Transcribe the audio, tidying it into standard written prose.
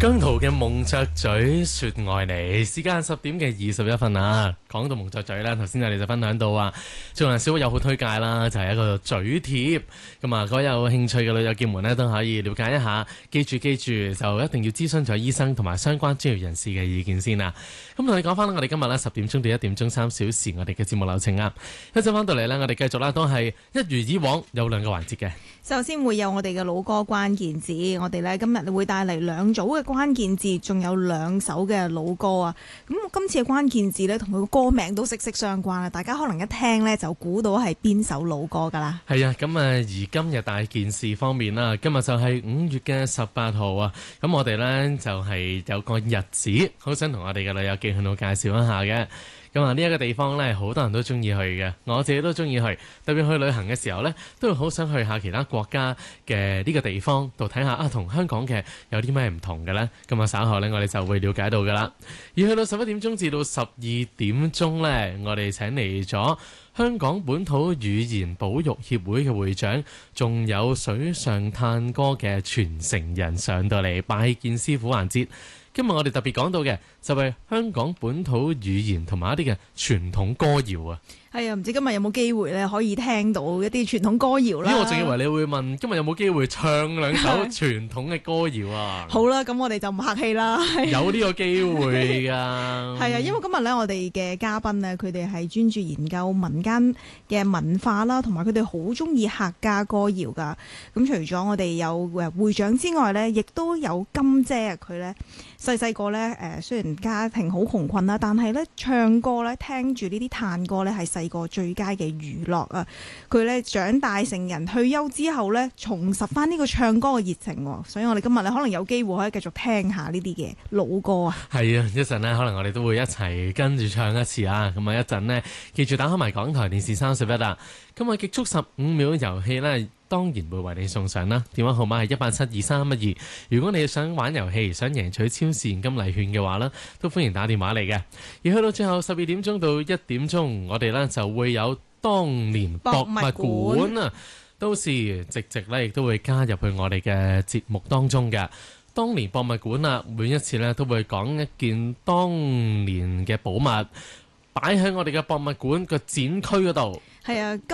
姜濤嘅夢雀嘴說愛你，時間10點嘅21分啊！講到夢雀嘴啦，頭先我哋就分享到啊，做人小會有好推介啦，就係一個嘴貼咁啊！如果有興趣嘅女友見門呢，都可以了解一下。記住，就一定要諮詢咗醫生同埋相關專業人士嘅意見先啊！咁同你講翻啦，我哋今日呢10點鐘到1點鐘3小時，我哋嘅節目流程啊，一陣翻到嚟呢，我哋繼續啦，都係一如以往有兩個環節嘅。 首先會有我哋嘅老歌關鍵字，我哋呢今日會帶嚟兩組嘅關鍵字，仲有兩首嘅老歌啊！咁今次嘅關鍵字呢，同佢個歌名都息息相關啊！大家可能一聽呢，就估到係邊首老歌噶啦。 係啊，咁而今日大件事方面啦，今日就係5月嘅18號啊！咁我哋呢，就係有個日子，好想同我哋嘅女友記去到介紹一下嘅。咁啊，呢一個地方呢，好多人都中意去嘅，我自己都中意去。特別去旅行嘅時候呢，都會好想去下其他國家嘅呢個地方度睇下啊，同香港嘅有啲咩唔同嘅呢？咁啊，稍後呢，我哋就會了解到噶啦。而去到11點鐘至到12點鐘呢，我哋請嚟咗香港本土語言保育協會嘅會長，仲有水上探歌嘅傳承人上到嚟拜見師傅環節。今日我哋特別講到嘅就係香港本土語言同埋一啲嘅傳統歌謠啊。 係啊，唔知今日有冇機會咧可以聽到一啲傳統歌謠啦。 我仲以為你會問今日有冇機會唱兩首傳統嘅歌謠啊。 好啦，咁我哋就唔客氣啦。 有呢個機會㗎。 係啊，因為今日咧我哋嘅嘉賓呢，佢哋係專注研究民間嘅文化啦，同埋佢哋好中意客家歌謠㗎。咁除咗我哋有會長之外呢，亦都有金姐啊，佢呢細個呢，雖然家庭好窮困啦，但係呢唱歌呢，聽住呢啲嘆歌呢，係細個最佳嘅娛樂啊！佢呢長大成人退休之後呢，重拾翻呢個唱歌嘅熱情，所以我哋今日呢，可能有機會可以繼續聽下呢啲嘅老歌啊！係啊，一陣呢，可能我哋都會一齊跟住唱一次啊！咁啊，一陣呢，記住打開埋港台電視31啦！今日極速15秒遊戲呢，當然會為你送上啦。電話號碼係1872312。如果你想玩遊戲，想贏取超市現金禮券嘅話呢，都歡迎打電話嚟嘅。而去到最後12點鐘到1點鐘，我哋呢就會有當年博物館啊，到時直呢亦都會加入去我哋嘅節目當中嘅。當年博物館啊，每一次呢都會講一件當年嘅寶物，擺喺我哋嘅博物館個展區嗰度。 係啊。